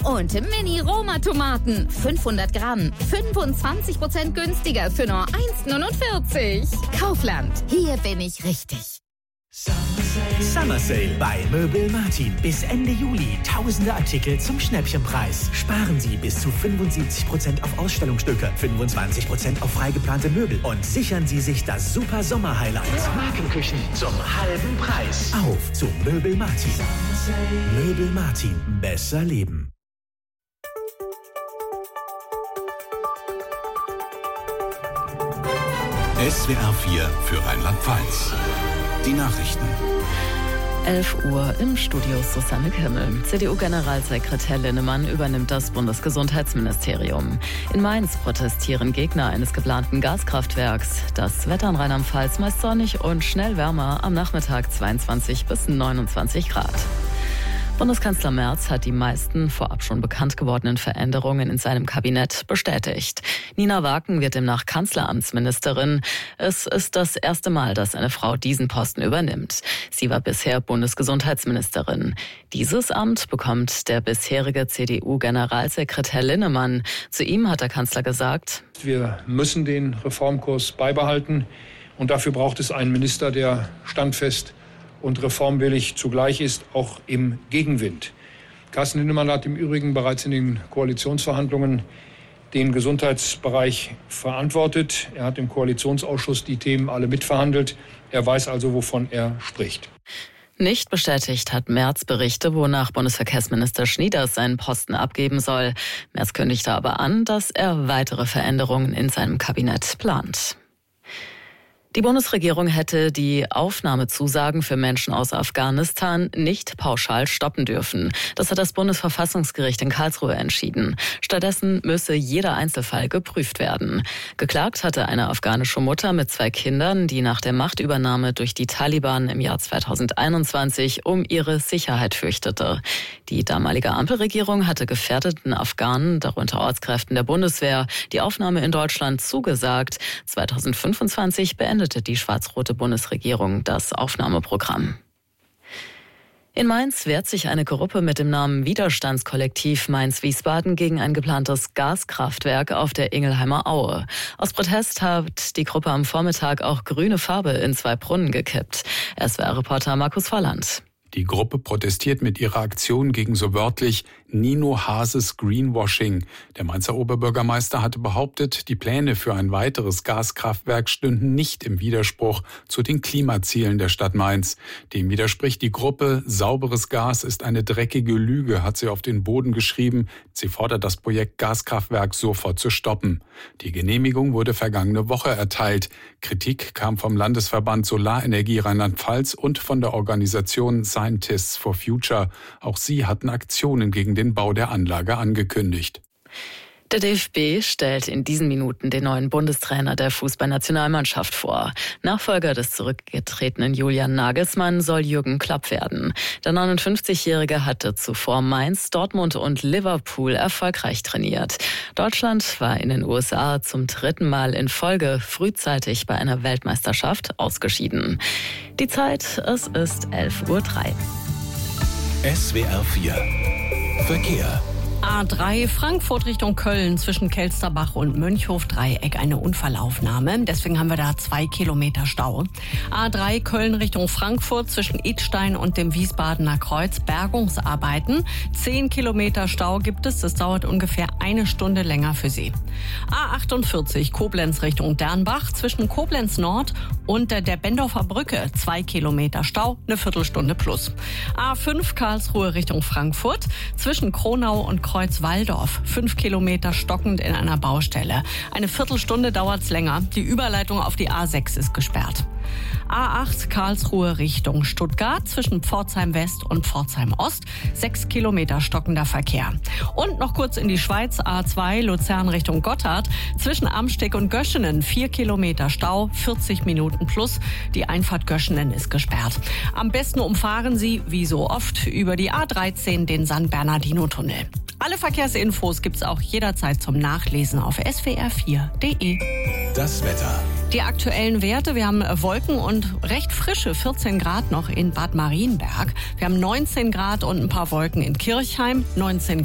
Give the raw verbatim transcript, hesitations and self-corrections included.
Und Mini-Roma-Tomaten, fünfhundert Gramm, fünfundzwanzig Prozent günstiger für nur eins Komma neunundvierzig. Kaufland, hier bin ich richtig. Summer Sale bei Möbel Martin. Bis Ende Juli tausende Artikel zum Schnäppchenpreis. Sparen Sie bis zu fünfundsiebzig Prozent auf Ausstellungsstücke, fünfundzwanzig Prozent auf frei geplante Möbel und sichern Sie sich das super Sommer-Highlight. Markenküchen zum halben Preis. Auf zu Möbel Martin. Möbel Martin. Besser leben. S W R vier für Rheinland-Pfalz. Die Nachrichten. elf Uhr im Studio Susanne Kimmel. C D U-Generalsekretär Linnemann übernimmt das Bundesgesundheitsministerium. In Mainz protestieren Gegner eines geplanten Gaskraftwerks. Das Wetter in Rheinland-Pfalz meist sonnig und schnell wärmer. Am Nachmittag zweiundzwanzig bis neunundzwanzig Grad. Bundeskanzler Merz hat die meisten vorab schon bekannt gewordenen Veränderungen in seinem Kabinett bestätigt. Nina Waken wird demnach Kanzleramtsministerin. Es ist das erste Mal, dass eine Frau diesen Posten übernimmt. Sie war bisher Bundesgesundheitsministerin. Dieses Amt bekommt der bisherige C D U-Generalsekretär Linnemann. Zu ihm hat der Kanzler gesagt: Wir müssen den Reformkurs beibehalten und dafür braucht es einen Minister, der standfest und reformwillig zugleich ist, auch im Gegenwind. Carsten Linnemann hat im Übrigen bereits in den Koalitionsverhandlungen den Gesundheitsbereich verantwortet. Er hat im Koalitionsausschuss die Themen alle mitverhandelt. Er weiß also, wovon er spricht. Nicht bestätigt hat Merz Berichte, wonach Bundesverkehrsminister Schnieders seinen Posten abgeben soll. Merz kündigte aber an, dass er weitere Veränderungen in seinem Kabinett plant. Die Bundesregierung hätte die Aufnahmezusagen für Menschen aus Afghanistan nicht pauschal stoppen dürfen. Das hat das Bundesverfassungsgericht in Karlsruhe entschieden. Stattdessen müsse jeder Einzelfall geprüft werden. Geklagt hatte eine afghanische Mutter mit zwei Kindern, die nach der Machtübernahme durch die Taliban im Jahr zweitausendeinundzwanzig um ihre Sicherheit fürchtete. Die damalige Ampelregierung hatte gefährdeten Afghanen, darunter Ortskräften der Bundeswehr, die Aufnahme in Deutschland zugesagt. zweitausendfünfundzwanzig beendete die schwarz-rote Bundesregierung das Aufnahmeprogramm. In Mainz wehrt sich eine Gruppe mit dem Namen Widerstandskollektiv Mainz-Wiesbaden gegen ein geplantes Gaskraftwerk auf der Ingelheimer Aue. Aus Protest hat die Gruppe am Vormittag auch grüne Farbe in zwei Brunnen gekippt. S W R-Reporter Markus Volland. Die Gruppe protestiert mit ihrer Aktion gegen so wörtlich Nino Hases Greenwashing. Der Mainzer Oberbürgermeister hatte behauptet, die Pläne für ein weiteres Gaskraftwerk stünden nicht im Widerspruch zu den Klimazielen der Stadt Mainz. Dem widerspricht die Gruppe. Sauberes Gas ist eine dreckige Lüge, hat sie auf den Boden geschrieben. Sie fordert das Projekt Gaskraftwerk sofort zu stoppen. Die Genehmigung wurde vergangene Woche erteilt. Kritik kam vom Landesverband Solarenergie Rheinland-Pfalz und von der Organisation Scientists for Future. Auch sie hatten Aktionen gegen den Bau der Anlage angekündigt. Der D F B stellt in diesen Minuten den neuen Bundestrainer der Fußballnationalmannschaft vor. Nachfolger des zurückgetretenen Julian Nagelsmann soll Jürgen Klopp werden. Der neunundfünfzigjährige hatte zuvor Mainz, Dortmund und Liverpool erfolgreich trainiert. Deutschland war in den U S A zum dritten Mal in Folge frühzeitig bei einer Weltmeisterschaft ausgeschieden. Die Zeit, es ist elf Uhr drei. S W R vier Verkehr. A drei Frankfurt Richtung Köln zwischen Kelsterbach und Mönchhof-Dreieck eine Unfallaufnahme. Deswegen haben wir da zwei Kilometer Stau. A drei Köln Richtung Frankfurt zwischen Idstein und dem Wiesbadener Kreuz Bergungsarbeiten. Zehn Kilometer Stau gibt es. Das dauert ungefähr eine Stunde länger für Sie. A achtundvierzig Koblenz Richtung Dernbach zwischen Koblenz Nord und der Bendorfer Brücke. Zwei Kilometer Stau, eine Viertelstunde plus. A fünf Karlsruhe Richtung Frankfurt zwischen Kronau und Kreuz-Walldorf. Fünf Kilometer stockend in einer Baustelle. Eine Viertelstunde dauert's länger. Die Überleitung auf die A sechs ist gesperrt. A acht Karlsruhe Richtung Stuttgart zwischen Pforzheim West und Pforzheim Ost. Sechs Kilometer stockender Verkehr. Und noch kurz in die Schweiz. A zwei Luzern Richtung Gotthard zwischen Amsteg und Göschenen. Vier Kilometer Stau, vierzig Minuten plus. Die Einfahrt Göschenen ist gesperrt. Am besten umfahren Sie, wie so oft, über die A dreizehn den San Bernardino-Tunnel. Alle Verkehrsinfos gibt's auch jederzeit zum Nachlesen auf s w r vier punkt d e. Das Wetter. Die aktuellen Werte, wir haben Wolken und recht frische vierzehn Grad noch in Bad Marienberg. Wir haben neunzehn Grad und ein paar Wolken in Kirchheim, neunzehn Grad